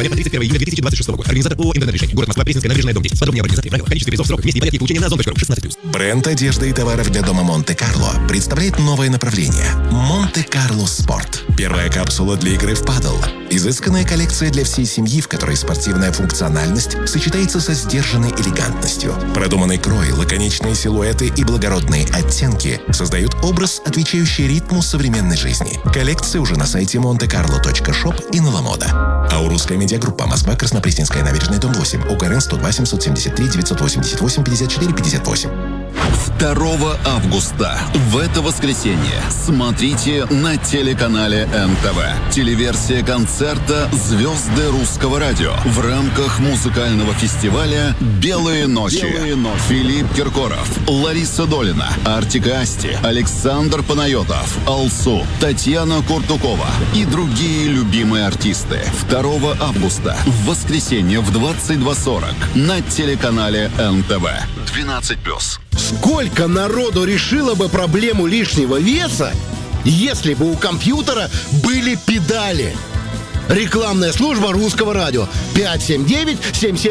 января по 31 июля 2026 года. Организатор ООО «Интернет-решение». Город Москва, Пресненская набережная, дом 10. Подробнее об организации, правилах, количестве призов, сроках, месте и порядке получения на Озон.ру. 16+. Бренд одежды и товаров для дома Монте-Карло представляет новое направление – Монте-Карло Спорт. Первая капсула для игры в падл. Изысканная коллекция для всей семьи, в которой спортивная функциональность сочетается со сдержанной элегантностью. Продуманный крой, лаконичные силуэты и благородные оттенки создают образ, отвечающий ритму современной жизни. Коллекция уже на сайте montecarlo.shop и на Ламода. Аурусская медиагруппа. Москва, Краснопресненская набережная, дом 8. УКРН 102 773 988 54 58. 2 августа в это воскресенье смотрите на телеканале НТВ. Телеверсия концерта «Звезды русского радио» в рамках музыкального фестиваля «Белые ночи». Филипп Киркоров, Лариса Долина, Артик и Асти, Александр Панайотов, Алсу, Татьяна Куртукова и другие любимые артисты. 2 августа в воскресенье в 22:40 на телеканале НТВ. 12+. Сколько народу решило бы проблему лишнего веса, если бы у компьютера были педали? Рекламная служба Русского радио 579-77